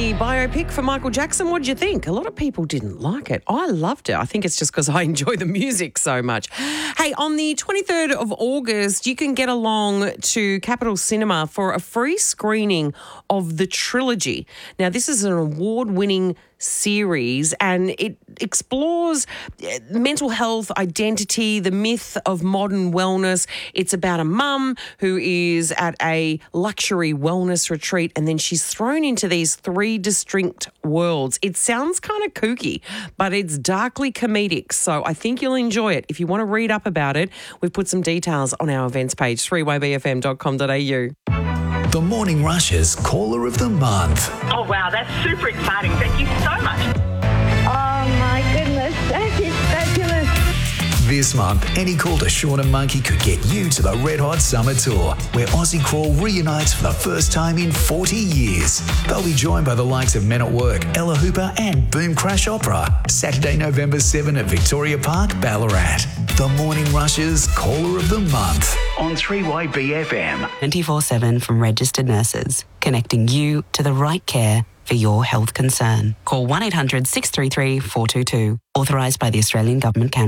the biopic for Michael Jackson. What did you think? A lot of people didn't like it. I loved it. I think it's just because I enjoy the music so much. Hey, on the 23rd of August, you can get along to Capitol Cinema for a free screening of The Trilogy. Now, this is an award-winning series and it explores mental health, identity, the myth of modern wellness. It's about a mum who is at a luxury wellness retreat and then she's thrown into these three distinct worlds. It sounds kind of kooky, but it's darkly comedic, so I think you'll enjoy it. If you want to read up about it, we've put some details on our events page, 3ybfm.com.au. The Morning Rush's Caller of the Month. Oh, wow, that's super exciting. Thank you so much. Oh, my goodness, that is fabulous. This month, any call to Sean and Monkey could get you to the Red Hot Summer Tour, where Aussie Crawl reunites for the first time in 40 years. They'll be joined by the likes of Men at Work, Ella Hooper and Boom Crash Opera. Saturday, November 7 at Victoria Park, Ballarat. The Morning Rush's Caller of the Month on 3YBFM. 24/7 from registered nurses, connecting you to the right care for your health concern. Call 1-800-633-422. Authorised by the Australian Government Canada.